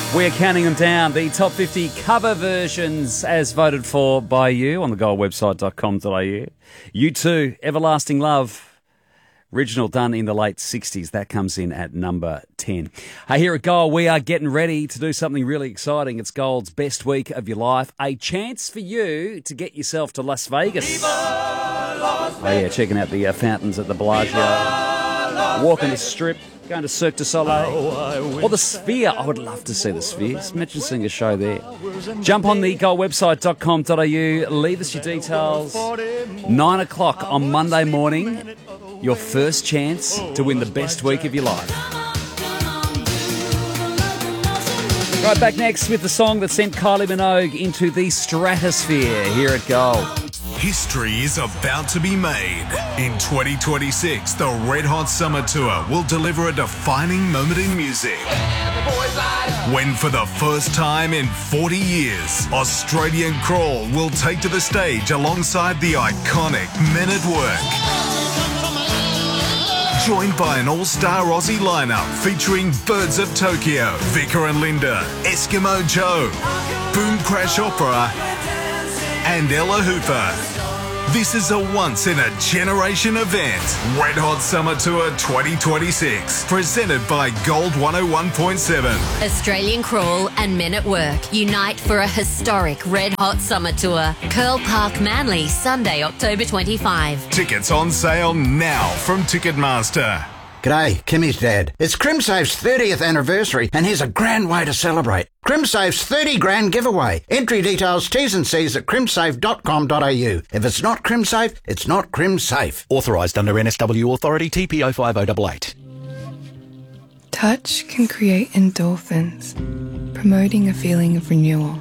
We're counting them down, the top 50 cover versions as voted for by you on the goldwebsite.com.au. U2, Everlasting Love, original done in the late 60s. That comes in at number 10. Hey, here at Gold, we are getting ready to do something really exciting. It's Gold's best week of your life. A chance for you to get yourself to Las Vegas. Oh yeah, checking out the fountains at the Bellagio, walking the Strip, going to Cirque du Soleil, or the Sphere. I would love to see the Sphere. Imagine seeing a show there. Jump on the goldwebsite.com.au, leave us your details. 9 o'clock on Monday morning, your first chance to win the best week of your life. Right, back next with the song that sent Kylie Minogue into the stratosphere here at Gold. History is about to be made. In 2026, the Red Hot Summer Tour will deliver a defining moment in music. When for the first time in 40 years, Australian Crawl will take to the stage alongside the iconic Men at Work. Joined by an all-star Aussie lineup featuring Birds of Tokyo, Vicar and Linda, Eskimo Joe, Boom Crash Opera, and Ella Hooper. This is a once-in-a-generation event. Red Hot Summer Tour 2026, presented by Gold 101.7. Australian Crawl and Men at Work unite for a historic Red Hot Summer Tour. Curl Park, Manly, Sunday, October 25. Tickets on sale now from Ticketmaster. G'day, Kimmy's dad. It's CrimSafe's 30th anniversary, and here's a grand way to celebrate. CrimSafe's 30 grand giveaway. Entry details, T's and C's at crimsafe.com.au. If it's not CrimSafe, it's not CrimSafe. Authorised under NSW Authority TPO 5088. Touch can create endorphins, promoting a feeling of renewal.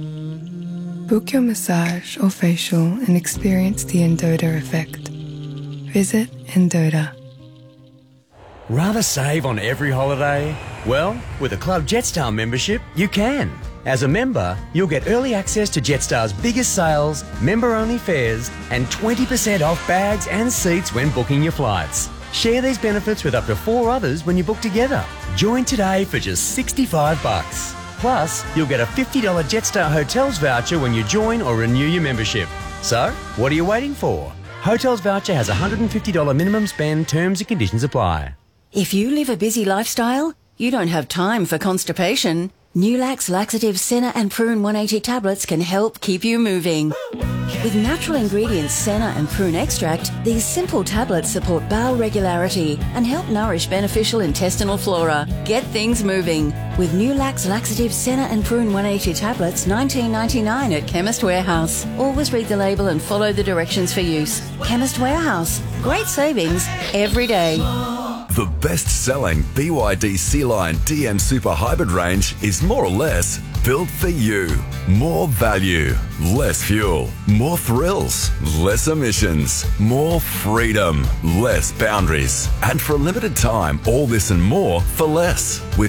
Book your massage or facial and experience the Endota effect. Visit Endota. Rather save on every holiday? Well, with a Club Jetstar membership, you can. As a member, you'll get early access to Jetstar's biggest sales, member-only fares, and 20% off bags and seats when booking your flights. Share these benefits with up to 4 others when you book together. Join today for just $65. Plus, you'll get a $50 Jetstar Hotels voucher when you join or renew your membership. So, what are you waiting for? Hotels voucher has a $150 minimum spend. Terms and conditions apply. If you live a busy lifestyle, you don't have time for constipation. Nulax Laxative Senna and Prune 180 tablets can help keep you moving. With natural ingredients Senna and Prune extract, these simple tablets support bowel regularity and help nourish beneficial intestinal flora. Get things moving with Nulax Laxative Senna and Prune 180 tablets, $19.99 at Chemist Warehouse. Always read the label and follow the directions for use. Chemist Warehouse. Great savings every day. The best-selling BYD Sea-Line DM Super Hybrid range is more or less built for you. More value, less fuel, more thrills, less emissions, more freedom, less boundaries. And for a limited time, all this and more for less. With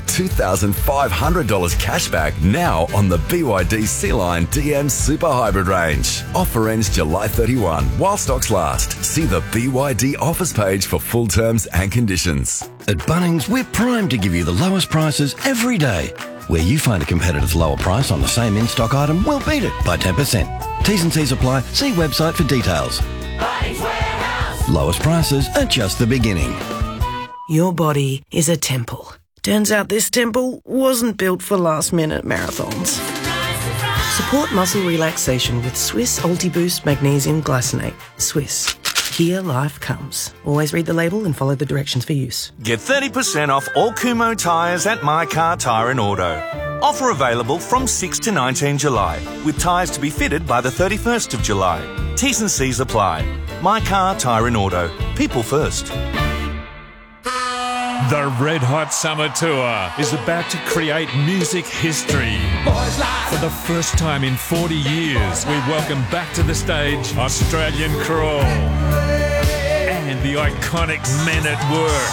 $2,500 cashback now on the BYD Sea-Line DM Super Hybrid range. Offer ends July 31 while stocks last. See the BYD offers page for full terms and conditions. At Bunnings, we're primed to give you the lowest prices every day. Where you find a competitor's lower price on the same in-stock item, we'll beat it by 10%. T's and C's apply. See website for details. Bunnings Warehouse. Lowest prices are just the beginning. Your body is a temple. Turns out this temple wasn't built for last-minute marathons. Support muscle relaxation with Swiss Ultiboost Magnesium Glycinate. Swiss. Here life comes. Always read the label and follow the directions for use. Get 30% off all Kumho tyres at My Car Tyre and Auto. Offer available from 6 to 19 July, with tyres to be fitted by the 31st of July. T's and C's apply. My Car Tyre and Auto. People first. The Red Hot Summer Tour is about to create music history. For the first time in 40 years, we welcome back to the stage Australian Crawl and the iconic Men at Work.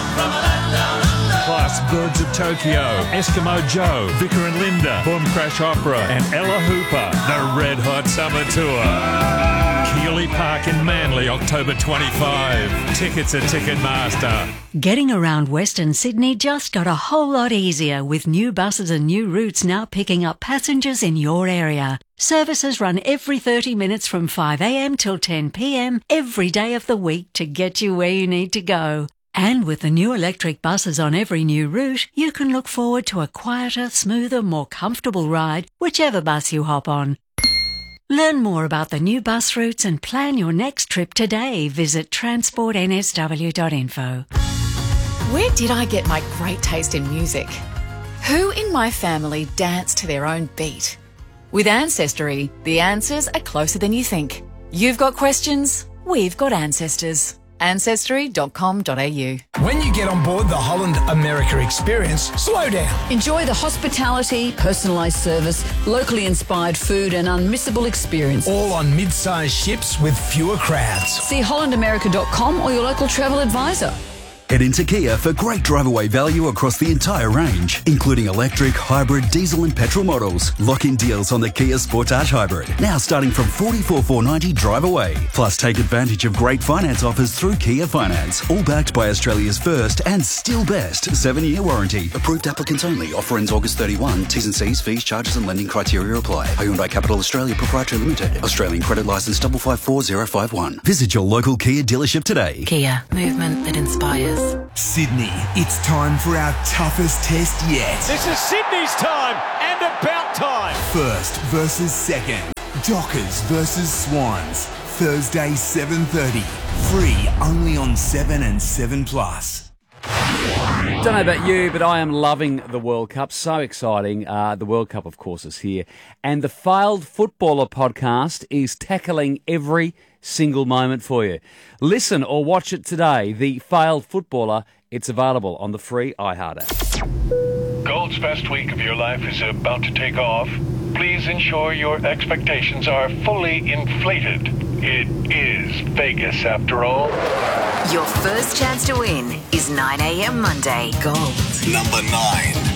Plus Birds of Tokyo, Eskimo Joe, Vicar and Linda, Boom Crash Opera and Ella Hooper. The Red Hot Summer Tour. Healy Park in Manly, October 25. Tickets at Ticketmaster. Getting around Western Sydney just got a whole lot easier with new buses and new routes now picking up passengers in your area. Services run every 30 minutes from 5 a.m. till 10 p.m. every day of the week to get you where you need to go. And with the new electric buses on every new route, you can look forward to a quieter, smoother, more comfortable ride, whichever bus you hop on. Learn more about the new bus routes and plan your next trip today. Visit transportnsw.info. Where did I get my great taste in music? Who in my family danced to their own beat? With Ancestry, the answers are closer than you think. You've got questions, we've got ancestors. Ancestry.com.au. When you get on board the Holland America experience, slow down. Enjoy the hospitality, personalised service, locally inspired food and unmissable experience. All on mid-sized ships with fewer crowds. See hollandamerica.com or your local travel advisor. Head into Kia for great drive-away value across the entire range, including electric, hybrid, diesel and petrol models. Lock-in deals on the Kia Sportage Hybrid, now starting from $44,490 drive-away. Plus, take advantage of great finance offers through Kia Finance, all backed by Australia's first and still best 7-year warranty. Approved applicants only. Offer ends August 31. T's and C's, fees, charges and lending criteria apply. Hyundai Capital Australia Proprietary Limited. Australian credit licence 554051. Visit your local Kia dealership today. Kia, movement that inspires. Sydney, it's time for our toughest test yet. This is Sydney's time and about time. First versus second. Dockers versus Swans. Thursday 7:30. Free only on 7 and 7 Plus. Don't know about you, but I am loving the World Cup. So exciting. The World Cup, of course, is here. And the Failed Footballer podcast is tackling every single moment for you. Listen or watch it today. The Failed Footballer. It's available on the free iHeart app. Gold's best week of your life is about to take off. Please ensure your expectations are fully inflated. It is Vegas, after all. Your first chance to win is 9 a.m. Monday. Gold. Number 9.